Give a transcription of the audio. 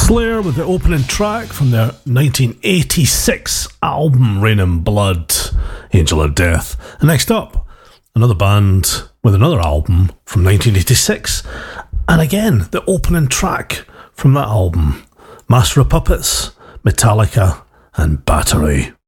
Slayer with the opening track from their 1986 album Rain and Blood, Angel of Death. And next up, another band with another album from 1986, and again the opening track from that album, Master of Puppets, Metallica and Battery.